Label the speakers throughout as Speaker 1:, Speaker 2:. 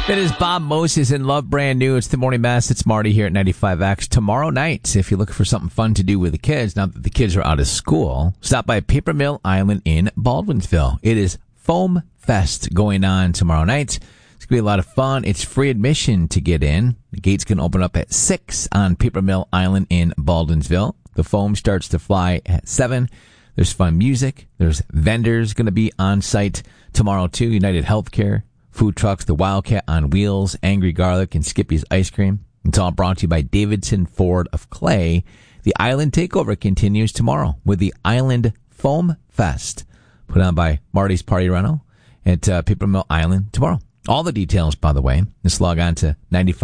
Speaker 1: It is Bob Moses in Love Brand New. It's the Morning Mess. It's Marty here at 95X. Tomorrow night, if you're looking for something fun to do with the kids, now that the kids are out of school, stop by Paper Mill Island in Baldwinsville. It is Foam Fest going on tomorrow night. It's going to be a lot of fun. It's free admission to get in. The gates can open up at 6 on Paper Mill Island in Baldwinsville. The foam starts to fly at 7. There's fun music. There's vendors going to be on site tomorrow too. United Healthcare, food trucks, the Wildcat on Wheels, Angry Garlic, and Skippy's Ice Cream. It's all brought to you by Davidson Ford of Clay. The Island Takeover continues tomorrow with the Island Foam Fest, put on by Marty's Party Rental at Paper Mill Island tomorrow. All the details, by the way, just log on to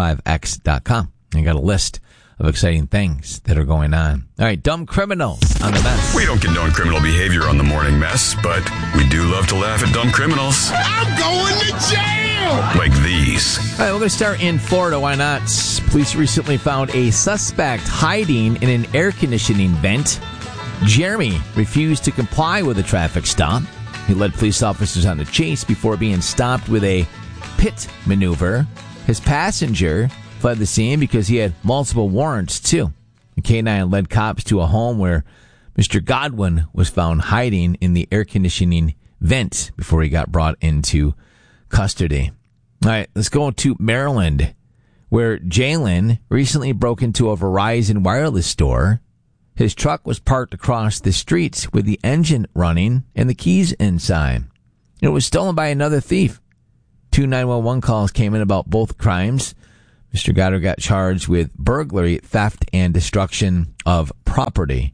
Speaker 1: 95x.com. I got a list of exciting things that are going on. All right, dumb criminals on the mess.
Speaker 2: We don't condone criminal behavior on the Morning Mess, but we do love to laugh at dumb criminals.
Speaker 3: I'm going to jail!
Speaker 2: Like these.
Speaker 1: All right, we're going to start in Florida. Why not? Police recently found a suspect hiding in an air conditioning vent. Jeremy refused to comply with a traffic stop. He led police officers on a chase before being stopped with a pit maneuver. His passenger fled the scene because he had multiple warrants, too. The K-9 led cops to a home where Mr. Godwin was found hiding in the air conditioning vent before he got brought into custody. All right, let's go to Maryland, where Jalen recently broke into a Verizon wireless store. His truck was parked across the street with the engine running and the keys inside. It was stolen by another thief. 2 911 calls came in about both crimes. Mr. Goddard got charged with burglary, theft, and destruction of property.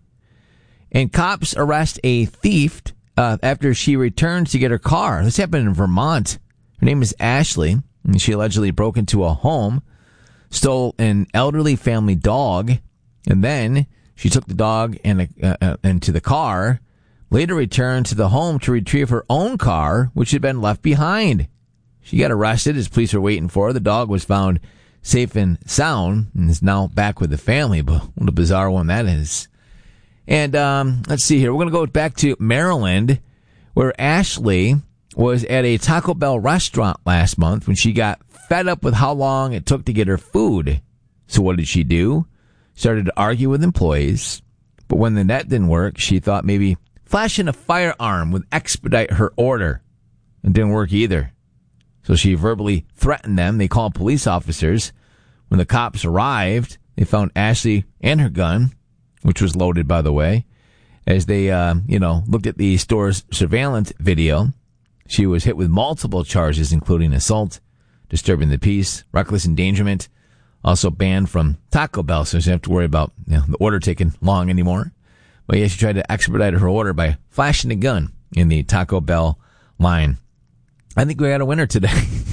Speaker 1: And cops arrest a thief after she returns to get her car. This happened in Vermont. Her name is Ashley, and she allegedly broke into a home, stole an elderly family dog, and then she took the dog into the car, later returned to the home to retrieve her own car, which had been left behind. She got arrested as police were waiting for her. The dog was found safe and sound and is now back with the family. But what a bizarre one that is. And let's see here. We're going to go back to Maryland, where Ashley was at a Taco Bell restaurant last month when she got fed up with how long it took to get her food. So what did she do? Started to argue with employees. But when that didn't work, she thought maybe flashing a firearm would expedite her order. It didn't work either. So she verbally threatened them. They called police officers. When the cops arrived, they found Ashley and her gun, which was loaded, by the way. As they, looked at the store's surveillance video, she was hit with multiple charges, including assault, disturbing the peace, reckless endangerment, also banned from Taco Bell, so she doesn't have to worry about the order taking long anymore. But yeah, she tried to expedite her order by flashing a gun in the Taco Bell line. I think we got a winner today.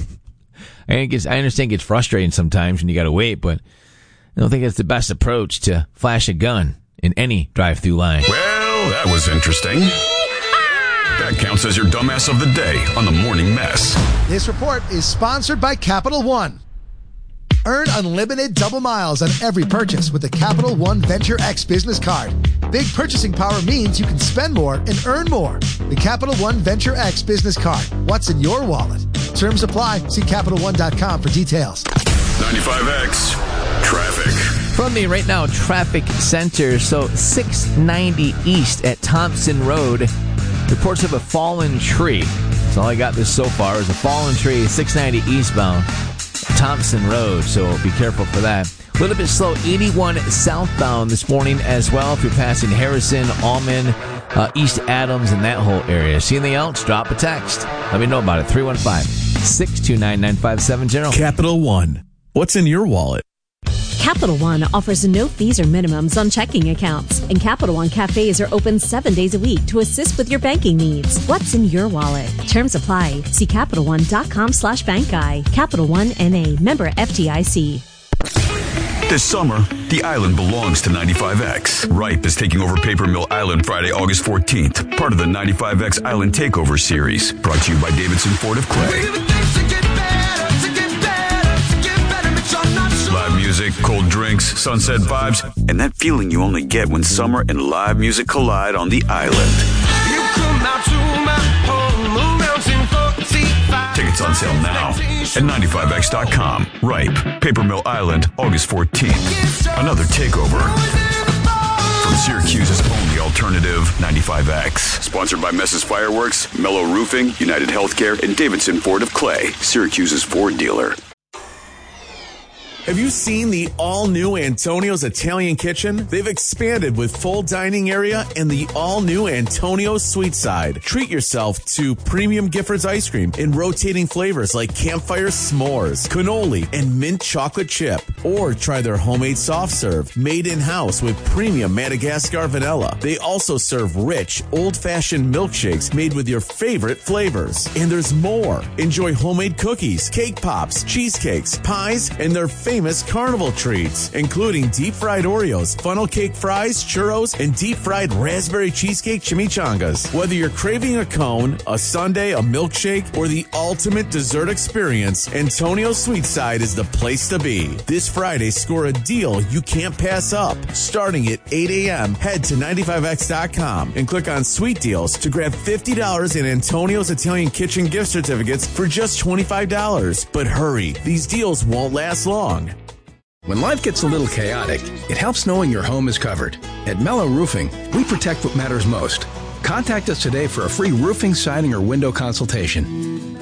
Speaker 1: I understand it gets frustrating sometimes when you got to wait, but I don't think it's the best approach to flash a gun in any drive-through line.
Speaker 2: Well, that was interesting. That counts as your dumbass of the day on the Morning Mess.
Speaker 4: This report is sponsored by Capital One. Earn unlimited double miles on every purchase with the Capital One Venture X business card. Big purchasing power means you can spend more and earn more. The Capital One Venture X business card. What's in your wallet? Terms apply. See CapitalOne.com for details.
Speaker 2: 95X Traffic.
Speaker 1: From the Right Now Traffic Center, so 690 East at Thompson Road, reports of a fallen tree. That's all I got this so far is a fallen tree, 690 eastbound. Thompson Road, so be careful for that. A little bit slow, 81 southbound this morning as well. If you're passing Harrison, Allman, East Adams, and that whole area. See anything else? Drop a text. Let me know about it. 315-629-9570.
Speaker 5: Capital One. What's in your wallet?
Speaker 6: Capital One offers no fees or minimums on checking accounts, and Capital One cafes are open 7 days a week to assist with your banking needs. What's in your wallet? Terms apply. See CapitalOne.com/bankguy. Capital One N.A. Member FDIC.
Speaker 2: This summer, the island belongs to 95X. Ripe is taking over Paper Mill Island Friday, August 14th. Part of the 95X Island Takeover series. Brought to you by Davidson Ford of Clay. Live music, cold drinks, sunset vibes, and that feeling you only get when summer and live music collide on the island. Tickets It's on sale now at 95X.com. Ripe, Paper Mill Island, August 14th. Another takeover from Syracuse's only alternative, 95X. Sponsored by Mess's Fireworks, Mellow Roofing, United Healthcare, and Davidson Ford of Clay, Syracuse's Ford dealer.
Speaker 5: Have you seen the all-new Antonio's Italian Kitchen? They've expanded with full dining area and the all-new Antonio's Sweet Side. Treat yourself to premium Giffords ice cream in rotating flavors like campfire s'mores, cannoli, and mint chocolate chip. Or try their homemade soft serve, made in-house with premium Madagascar vanilla. They also serve rich, old-fashioned milkshakes made with your favorite flavors. And there's more. Enjoy homemade cookies, cake pops, cheesecakes, pies, and their famous carnival treats, including deep-fried Oreos, funnel cake fries, churros, and deep-fried raspberry cheesecake chimichangas. Whether you're craving a cone, a sundae, a milkshake, or the ultimate dessert experience, Antonio's Sweet Side is the place to be. This Friday, score a deal you can't pass up. Starting at 8 a.m., head to 95X.com and click on Sweet Deals to grab $50 in Antonio's Italian Kitchen gift certificates for just $25. But hurry, these deals won't last long.
Speaker 7: When life gets a little chaotic, it helps knowing your home is covered. At Mellow Roofing, we protect what matters most. Contact us today for a free roofing, siding, or window consultation.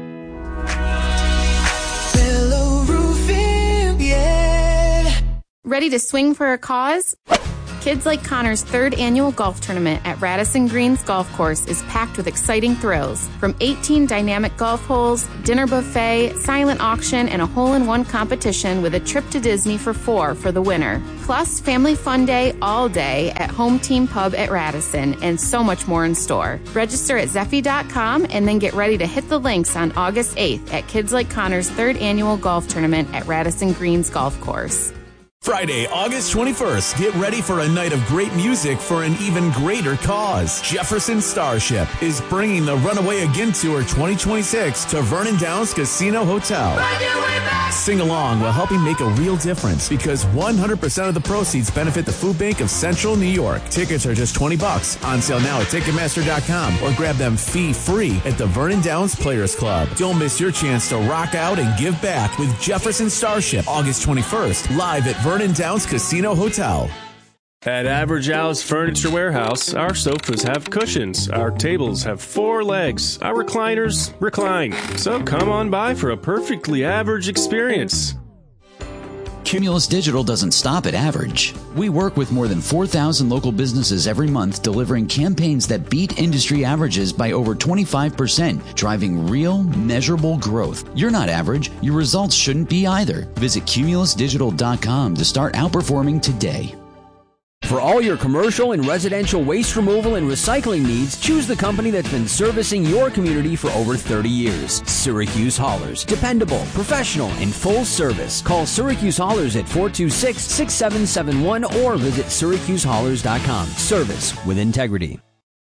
Speaker 8: Mellow Roofing, yeah. Ready to swing for a cause? Kids Like Connor's third annual golf tournament at Radisson Greens Golf Course is packed with exciting thrills. From 18 dynamic golf holes, dinner buffet, silent auction, and a hole-in-one competition with a trip to Disney for 4 for the winner. Plus, family fun day all day at Home Team Pub at Radisson, and so much more in store. Register at Zeffy.com and then get ready to hit the links on August 8th at Kids Like Connor's third annual golf tournament at Radisson Greens Golf Course.
Speaker 5: Friday, August 21st, get ready for a night of great music for an even greater cause. Jefferson Starship is bringing the Runaway Again Tour 2026 to Vernon Downs Casino Hotel. Sing along while helping make a real difference because 100% of the proceeds benefit the Food Bank of Central New York. Tickets are just $20 on sale now at Ticketmaster.com or grab them fee-free at the Vernon Downs Players Club. Don't miss your chance to rock out and give back with Jefferson Starship August 21st, live at Vernon Downs Casino Hotel.
Speaker 9: At Average Al's Furniture Warehouse, our sofas have cushions, our tables have 4 legs, our recliners recline. So come on by for a perfectly average experience.
Speaker 10: Cumulus Digital doesn't stop at average. We work with more than 4,000 local businesses every month, delivering campaigns that beat industry averages by over 25%, driving real, measurable growth. You're not average. Your results shouldn't be either. Visit cumulusdigital.com to start outperforming today.
Speaker 11: For all your commercial and residential waste removal and recycling needs, choose the company that's been servicing your community for over 30 years. Syracuse Haulers. Dependable, professional, and full service. Call Syracuse Haulers at 426-6771 or visit SyracuseHaulers.com. Service with integrity.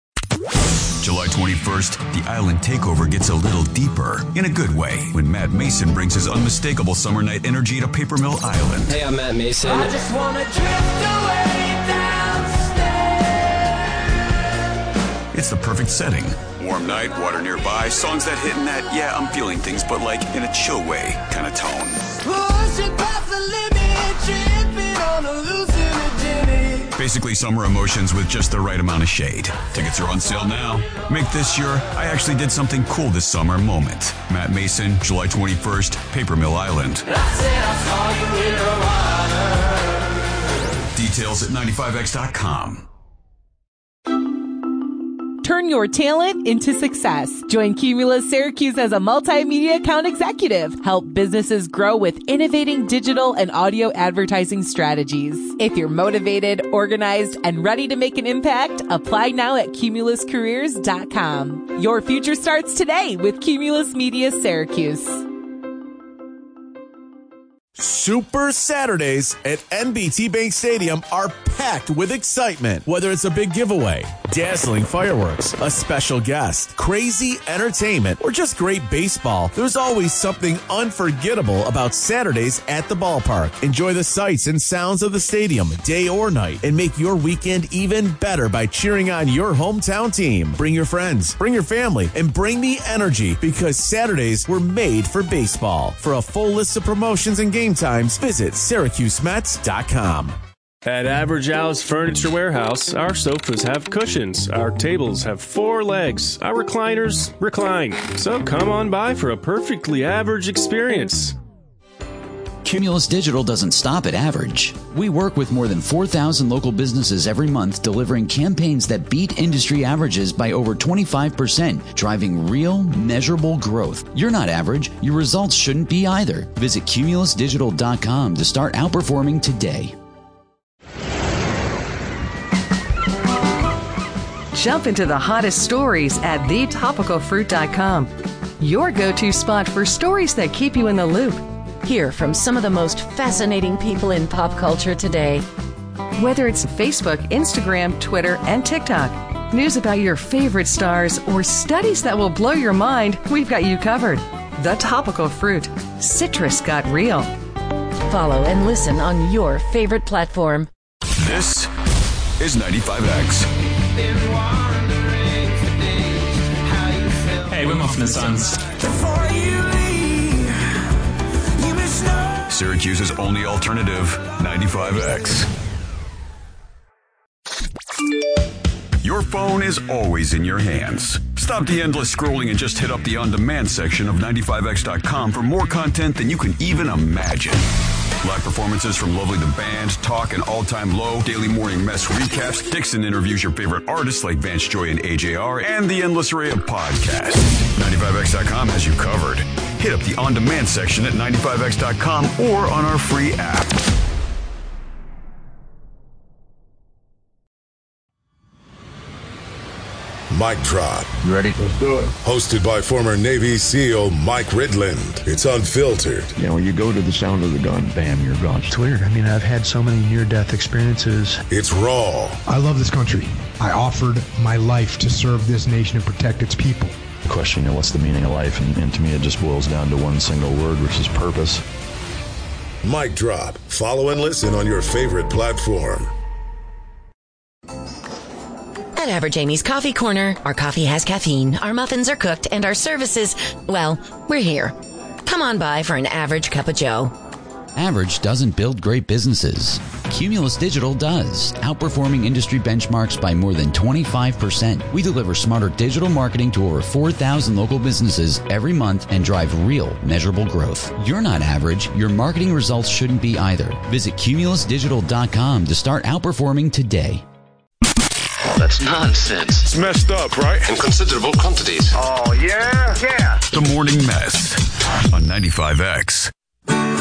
Speaker 2: July 21st, the Island Takeover gets a little deeper, in a good way, when Matt Mason brings his unmistakable summer night energy to Paper Mill Island.
Speaker 12: Hey, I'm Matt Mason.
Speaker 13: I just want to drift away downstairs.
Speaker 2: It's the perfect setting. Warm night, water nearby, songs that hit in that, yeah, I'm feeling things, but like in a chill way kind of tone.
Speaker 13: Pushing past the limit, tripping on a hallucinogenic.
Speaker 2: Basically summer emotions with just the right amount of shade. Tickets are on sale now. Make this your I actually did something cool this summer moment. Matt Mason, July 21st, Paper Mill Island.
Speaker 13: I said I saw you in the water.
Speaker 2: Details at 95X.com.
Speaker 14: Turn your talent into success. Join Cumulus Syracuse as a multimedia account executive. Help businesses grow with innovating digital and audio advertising strategies. If you're motivated, organized, and ready to make an impact, apply now at cumuluscareers.com. Your future starts today with Cumulus Media Syracuse.
Speaker 5: Super Saturdays at NBT Bank Stadium are packed packed with excitement. Whether it's a big giveaway, dazzling fireworks, a special guest, crazy entertainment, or just great baseball, there's always something unforgettable about Saturdays at the ballpark. Enjoy the sights and sounds of the stadium, day or night, and make your weekend even better by cheering on your hometown team. Bring your friends, bring your family, and bring the energy, because Saturdays were made for baseball. For a full list of promotions and game times, visit SyracuseMets.com.
Speaker 9: At Average Al's Furniture Warehouse, our sofas have cushions, our tables have 4 legs, our recliners recline. So come on by for a perfectly average experience.
Speaker 10: Cumulus Digital doesn't stop at average. We work with more than 4,000 local businesses every month, delivering campaigns that beat industry averages by over 25%, driving real, measurable growth. You're not average. Your results shouldn't be either. Visit CumulusDigital.com to start outperforming today.
Speaker 12: Jump into the hottest stories at thetopicalfruit.com. Your go-to spot for stories that keep you in the loop.
Speaker 15: Hear from some of the most fascinating people in pop culture today.
Speaker 12: Whether it's Facebook, Instagram, Twitter, and TikTok, news about your favorite stars, or studies that will blow your mind, we've got you covered. The Topical Fruit. Citrus got real.
Speaker 15: Follow and listen on your favorite platform.
Speaker 2: This is 95X.
Speaker 16: Hey, Wim Hof and the Sons.
Speaker 2: Syracuse's only alternative, 95X. Your phone is always in your hands. Stop the endless scrolling and just hit up the on-demand section of 95x.com for more content than you can even imagine. Live performances from Lovely the Band, Talk and All Time Low, Daily Morning Mess recaps, Dixon interviews your favorite artists like Vance Joy and AJR, and the endless array of podcasts. 95x.com has you covered. Hit up the on-demand section at 95x.com or on our free app.
Speaker 17: Mic Drop.
Speaker 18: You ready? Let's do it.
Speaker 17: Hosted by former Navy SEAL Mike Ridland. It's unfiltered.
Speaker 18: You know, when you go to the sound of the gun, bam, you're gone.
Speaker 19: It's weird. I mean, I've had so many near-death experiences.
Speaker 17: It's raw.
Speaker 20: I love this country. I offered my life to serve this nation and protect its people.
Speaker 18: The question, what's the meaning of life? And to me, it just boils down to one single word, which is purpose.
Speaker 17: Mic Drop. Follow and listen on your favorite platform.
Speaker 21: At Average Amy's Coffee Corner, our coffee has caffeine, our muffins are cooked, and our services, well, we're here. Come on by for an average cup of joe.
Speaker 10: Average doesn't build great businesses. Cumulus Digital does, outperforming industry benchmarks by more than 25%. We deliver smarter digital marketing to over 4,000 local businesses every month and drive real, measurable growth. You're not average. Your marketing results shouldn't be either. Visit CumulusDigital.com to start outperforming today.
Speaker 22: That's nonsense.
Speaker 2: It's messed up, right?
Speaker 22: In considerable quantities.
Speaker 2: Oh, yeah? Yeah. The Morning Mess on 95X.